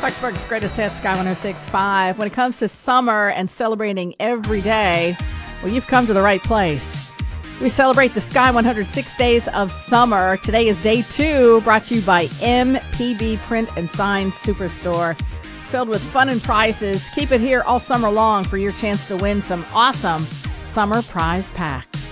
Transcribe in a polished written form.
Clarksburg's greatest hits, Sky 106.5. When it comes to summer and celebrating every day, well, you've come to the right place. We celebrate the Sky 106 days of summer. Today is day 2, brought to you by MPB Print and Sign Superstore. Filled with fun and prizes. Keep it here all summer long for your chance to win some awesome summer prize packs.